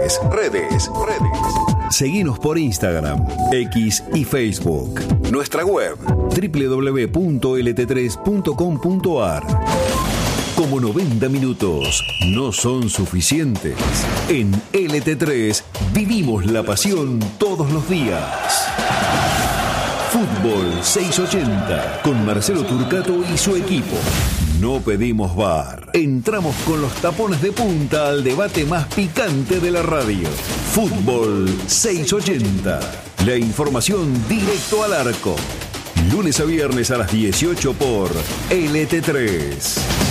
Redes. Seguinos por Instagram, X y Facebook. Nuestra web www.lt3.com.ar. Como 90 minutos no son suficientes, en LT3 vivimos la pasión todos los días. Fútbol 680 con Marcelo Turcato y su equipo. No pedimos VAR. Entramos con los tapones de punta al debate más picante de la radio. Fútbol 680. La información directo al arco. Lunes a viernes a las 18 por LT3.